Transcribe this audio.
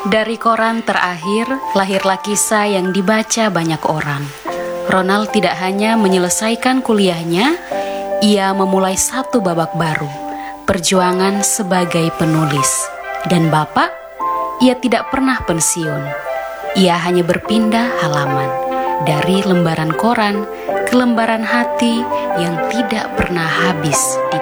Dari koran terakhir, lahirlah kisah yang dibaca banyak orang. Ronald tidak hanya menyelesaikan kuliahnya, ia memulai satu babak baru, perjuangan sebagai penulis. Dan Bapak, ia tidak pernah pensiun. Ia hanya berpindah halaman, dari lembaran koran ke lembaran hati yang tidak pernah habis